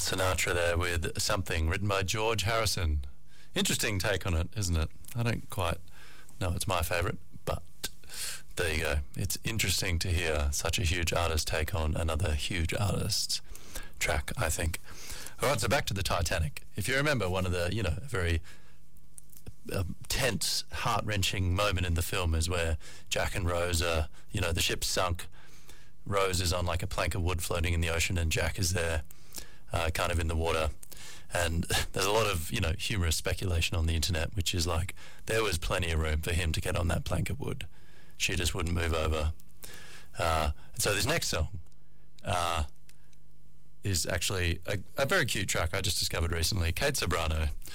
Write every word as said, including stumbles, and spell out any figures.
Sinatra there with Something, written by George Harrison. Interesting take on it, isn't it? I don't quite know it's my favourite, but there you go. It's interesting to hear such a huge artist take on another huge artist's track, I think. All right, so back to the Titanic. If you remember, one of the, you know, very uh, tense, heart-wrenching moment in the film is where Jack and Rose are, you know, the ship's sunk. Rose is on like a plank of wood floating in the ocean, and Jack is there, uh, kind of in the water. And there's a lot of, you know, humorous speculation on the internet, which is like, there was plenty of room for him to get on that plank of wood. She just wouldn't move over. Uh, and so this next song uh, is actually a, a very cute track I just discovered recently. Kate Ceberano